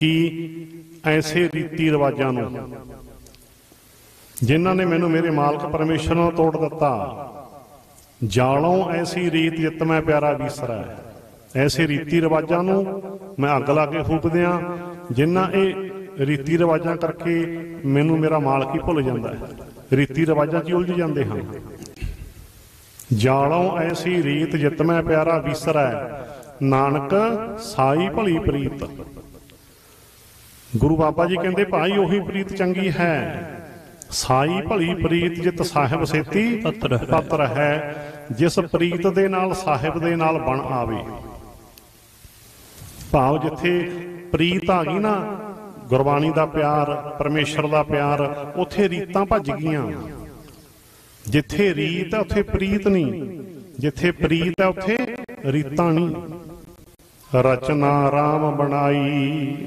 कि ऐसे रीति रिवाजां नूं जिन्हां ने मैनूं मेरे मालक परमेश्वर नाल तोड़ दिता, जालों ऐसी रीत जित मैं प्यारा बीसरा है। ऐसे रीति रिवाजां नूं मैं अग ला के फूक दियां जिन्हां ये रीति रिवाजां करके मैनूं मेरा मालक ही भुल जांदा है, रीति रिवाजां च उलझ जांदे हां। जालों ऐसी रीत जित मैं प्यारा बीसरा है, नानक साई भली प्रीत। गुरु बाबा जी कहते भाई उही प्रीत चंगी है, साई भली प्रीत जित साहिब सेती पत्र है। जिस प्रीत दे नाल साहिब दे नाल बन आवे, भाव जिथे प्रीत आ गई ना, गुरबाणी दा प्यार, परमेश्वर दा प्यार, उथे रीतां भज गईयां। जिथे रीत है उथे प्रीत नहीं, जिथे प्रीत है उथे रीतां नहीं। रचना राम बनाई,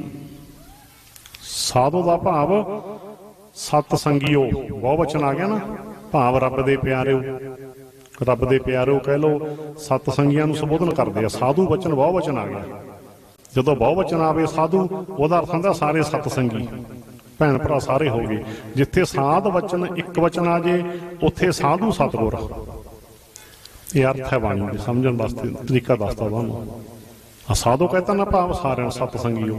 साधु का भाव सत संगियो, बहु वचन आ गया ना, भाव रब दे प्यारे, रब दे प्यारे कह लो, सत संगियां नूं संबोधन करदे आ। साधु वचन बहु वचन आ गया, जदों बहु वचन आवे साधु उहदा अर्थ हुंदा सारे सत संगी, भैन भरा सारे हो गए। जिथे साध वचन एक वचन आ जे उत्थे साधु सतगुर, ये अर्थ है बाणी दे समझण वास्ते तरीका दसदा तुहानूं। साधु कहता ना भाव सारे सत संगियो,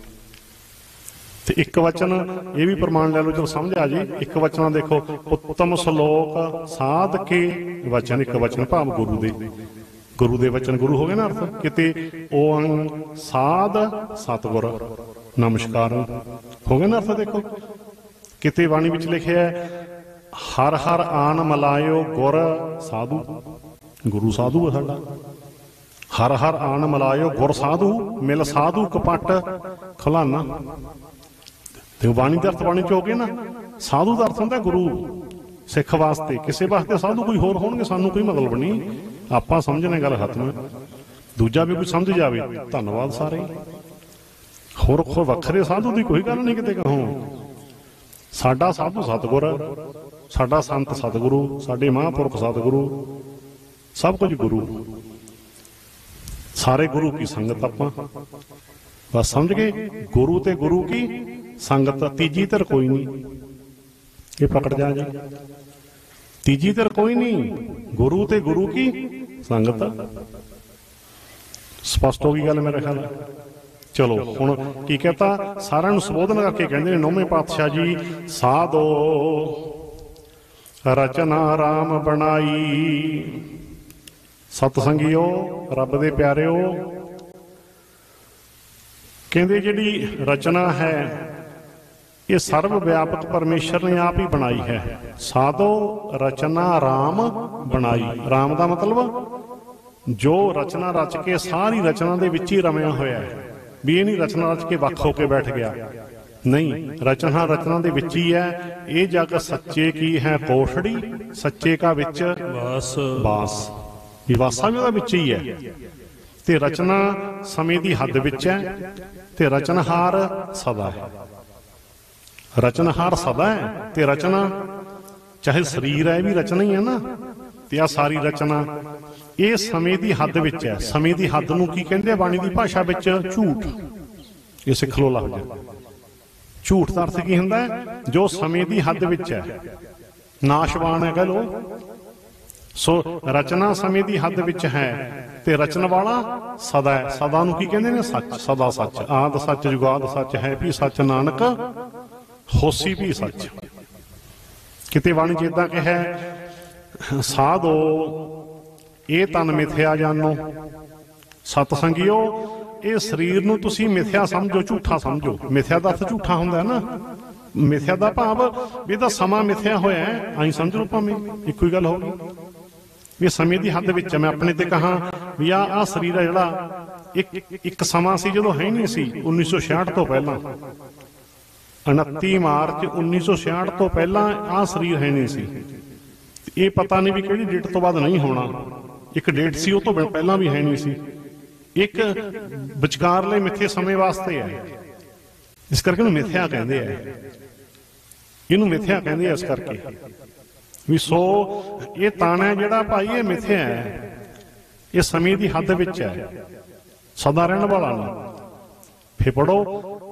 ते एक वचन ये भी प्रमाण लै लो जो समझ आ जाए। एक वचन देखो, उत्तम श्लोक साध के वचन, एक वचन भाव गुरु दे, गुरु दे वचन गुरु हो गए ना अर्थ। किते ओं साध सतगुर नमस्कार हो गए ना अर्थ। देखो किते बाणी विच लिखिया है हर हर आन मलायो गुर साधु, गुरु साधु है साडा। हर हर आन मलायो गुर साधु, मिल साधु कपट खलाना। तो बाणी का अर्थ बाणी च हो गए ना, साधु का अर्थ होंदा गुरु सिख वास्ते, किसी वास्ते साधु कोई होर होणगे, सानू कोई मतलब नहीं, आपां समझने गल खत्म। दूजा भी कोई समझ जावे धन्नवाद सारे, होर वखरे साधु की कोई गल नहीं किते कहो। साडा साधु सतगुर, साडा संत सतगुरु, साडे महापुरख सतगुरु, सब कुछ गुरु, सारे गुरु की संगत आपां बस समझ गए। गुरु ते गुरु की संगत, तीजी धर कोई नहीं, ये पकड़ जा जी, तीजी धर कोई नहीं, गुरु ते गुरु की संगत। स्पष्ट हो गई गल मेरे ख्याल। चलो हुण की कहता, सारिआं नूं संबोधन करके कहंदे ने नौवें पातशाह जी, साधो रचना राम बनाई। सतसंगियो रब दे प्यारिओ, कहंदे जिहड़ी रचना है ये सर्व व्यापक परमेश्वर ने आप ही बनाई है। साधो रचना राम बनाई, राम का मतलब जो रचना रच के सारी रचना दे विच ही रमिया होया है, भी ये नहीं रचना रच के वख होके बैठ गया, नहीं, रचना रचना दे विच ही है। ये जग सच्चे की है कोठड़ी, सच्चे का विच वास, वासा भी विच ही है। ते रचना समय की हद विच है, ते रचनहार सदा है। रचनहार सदा है, ते रचना चाहे शरीर है भी रचना ही है ना, ते आ सारी रचना ये समय की हद विच है। समय की हद नूं की कहंदे बाणी की भाषा विच झूठ, ये सिख लो लफ्ज़। झूठ का अर्थ की हुंदा है, जो समय की हद विच है, नाशवान है कह लो। सो रचना समय की हद विच है, ते रचन वाला सदा है। सदा नूं की कहंदे ने सच, सदा सच, आद सच जुगाद सच, है भी सच नानक होसी भी सच। किते बाणी च इदां कहा, साधो ये तन मिथ्या जानो। सतसंगियो ये शरीर नूं तुसीं मिथ्या समझो, झूठा समझो। मिथ्या का अर्थ झूठा हुंदा है ना, मिथ्या का भाव भी इहदा समा मिथ्या होया है, आई समझ लो, भावें इक्को ही गल हो गई। ये समय की हद विच मैं अपने ते कहा भी आ शरीर है जिहड़ा एक समा सी जदों है ही नहीं सी, 1966 तो पहला, 29 मार्च 1966 तो पहला आ शरीर है नहीं सी। ये पता नहीं भी किहड़ी डेट तो बाद नहीं होना, एक डेट सी उस तो पहला भी है नहीं सी, एक विचकारले मिथे समय वास्ते है, इस करके इहनूं मिथ्या कहंदे आ। इहनूं मिथ्या कहंदे आ इस करके भी। सो ये तन है जिहड़ा भाई ये मिथ्या है, ये समय की हद विच है, सदा रहने वाला नहीं। फिर पढ़ो